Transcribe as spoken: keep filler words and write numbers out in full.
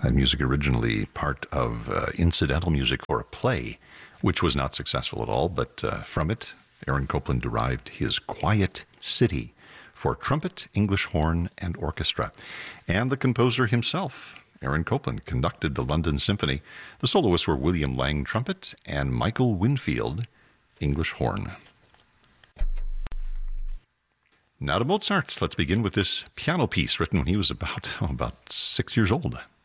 That music originally part of uh, incidental music for a play, which was not successful at all, but uh, from it, Aaron Copland derived his Quiet City for trumpet, English horn, and orchestra. And the composer himself, Aaron Copland, conducted the London Symphony. The soloists were William Lang, trumpet, and Michael Winfield, English horn. Now to Mozart. Let's begin with this piano piece written when he was about, oh, about six years old.